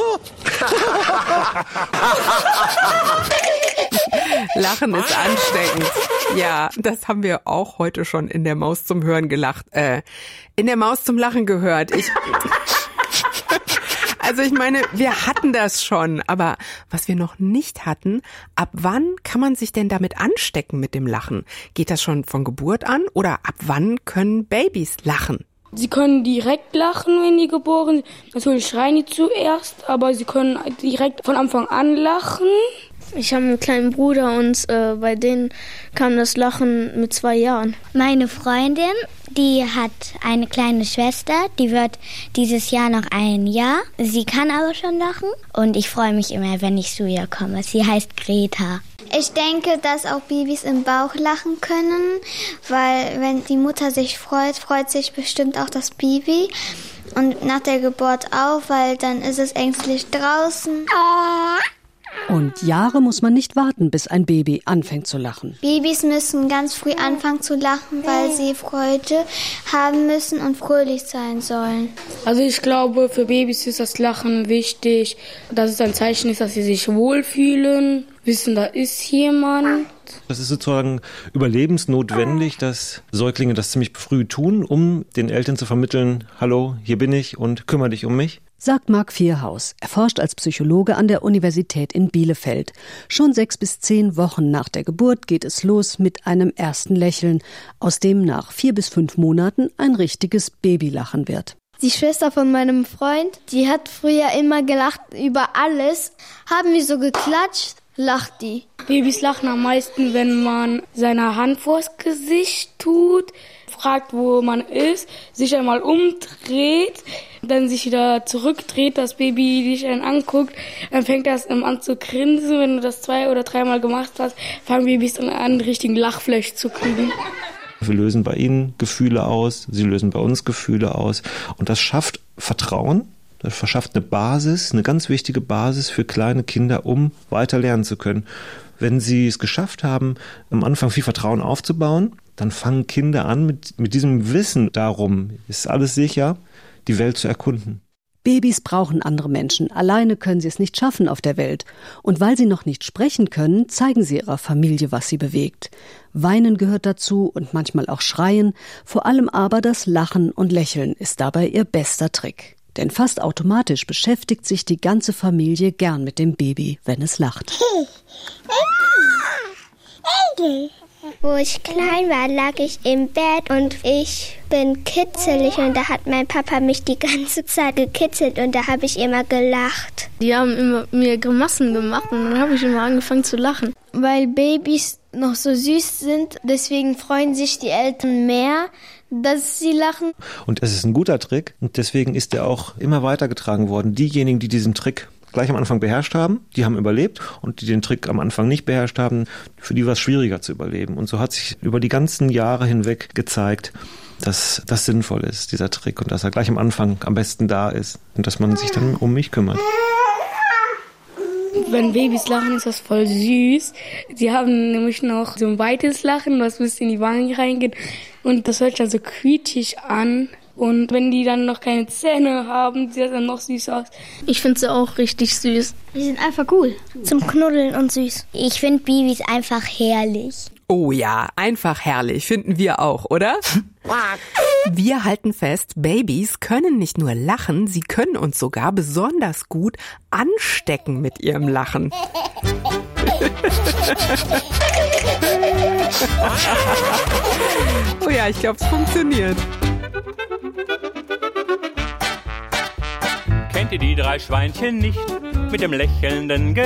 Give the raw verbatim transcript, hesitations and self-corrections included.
Lachen ist ansteckend. Ja, das haben wir auch heute schon in der Maus zum Hören gelacht. Äh, in der Maus zum Lachen gehört. Ich... Also ich meine, wir hatten das schon, aber was wir noch nicht hatten, ab wann kann man sich denn damit anstecken mit dem Lachen? Geht das schon von Geburt an oder ab wann können Babys lachen? Sie können direkt lachen, wenn die geboren sind. Natürlich schreien die zuerst, aber sie können direkt von Anfang an lachen. Ich habe einen kleinen Bruder und äh, bei denen kam das Lachen mit zwei Jahren. Meine Freundin, die hat eine kleine Schwester, die wird dieses Jahr noch ein Jahr. Sie kann aber schon lachen und ich freue mich immer, wenn ich zu ihr komme. Sie heißt Greta. Ich denke, dass auch Babys im Bauch lachen können, weil wenn die Mutter sich freut, freut sich bestimmt auch das Baby. Und nach der Geburt auch, weil dann ist es ängstlich draußen. Und Jahre muss man nicht warten, bis ein Baby anfängt zu lachen. Babys müssen ganz früh anfangen zu lachen, weil sie Freude haben müssen und fröhlich sein sollen. Also ich glaube, für Babys ist das Lachen wichtig, dass es ein Zeichen ist, dass sie sich wohlfühlen, wissen, da ist jemand. Das ist sozusagen überlebensnotwendig, dass Säuglinge das ziemlich früh tun, um den Eltern zu vermitteln, hallo, hier bin ich und kümmere dich um mich. Sagt Marc Vierhaus. Er forscht als Psychologe an der Universität in Bielefeld. Schon sechs bis zehn Wochen nach der Geburt geht es los mit einem ersten Lächeln, aus dem nach vier bis fünf Monaten ein richtiges Babylachen wird. Die Schwester von meinem Freund, die hat früher immer gelacht über alles. Haben wir so geklatscht, lacht die. Babys lachen am meisten, wenn man seine Hand vors Gesicht tut, fragt, wo man ist, sich einmal umdreht, dann sich wieder zurückdreht, das Baby dich dann anguckt, dann fängt das an zu grinsen. Wenn du das zwei oder dreimal gemacht hast, fangen Babys dann an, einen richtigen Lachflash zu kriegen. Wir lösen bei ihnen Gefühle aus, sie lösen bei uns Gefühle aus und das schafft Vertrauen. Das verschafft eine Basis, eine ganz wichtige Basis für kleine Kinder, um weiter lernen zu können. Wenn sie es geschafft haben, am Anfang viel Vertrauen aufzubauen, dann fangen Kinder an, mit, mit diesem Wissen darum, ist alles sicher, die Welt zu erkunden. Babys brauchen andere Menschen. Alleine können sie es nicht schaffen auf der Welt. Und weil sie noch nicht sprechen können, zeigen sie ihrer Familie, was sie bewegt. Weinen gehört dazu und manchmal auch Schreien. Vor allem aber das Lachen und Lächeln ist dabei ihr bester Trick. Denn fast automatisch beschäftigt sich die ganze Familie gern mit dem Baby, wenn es lacht. Wo ich klein war, lag ich im Bett und ich bin kitzelig und da hat mein Papa mich die ganze Zeit gekitzelt und da habe ich immer gelacht. Die haben immer mir Grimassen gemacht und dann habe ich immer angefangen zu lachen. Weil Babys noch so süß sind, deswegen freuen sich die Eltern mehr, dass sie lachen. Und es ist ein guter Trick und deswegen ist er auch immer weitergetragen worden. Diejenigen, die diesen Trick gleich am Anfang beherrscht haben, die haben überlebt und die den Trick am Anfang nicht beherrscht haben, für die war es schwieriger zu überleben. Und so hat sich über die ganzen Jahre hinweg gezeigt, dass das sinnvoll ist, dieser Trick, und dass er gleich am Anfang am besten da ist und dass man sich dann um mich kümmert. Wenn Babys lachen, ist das voll süß. Sie haben nämlich noch so ein weites Lachen, was bis in die Wangen reingeht. Und das hört sich dann so quietschig an. Und wenn die dann noch keine Zähne haben, sieht das dann noch süß aus. Ich finde sie auch richtig süß. Die sind einfach cool. Zum Knuddeln und süß. Ich finde Babys einfach herrlich. Oh ja, einfach herrlich, finden wir auch, oder? Wir halten fest, Babys können nicht nur lachen, sie können uns sogar besonders gut anstecken mit ihrem Lachen. Oh ja, ich glaube, es funktioniert. Kennt ihr die drei Schweinchen nicht mit dem lächelnden Gesicht?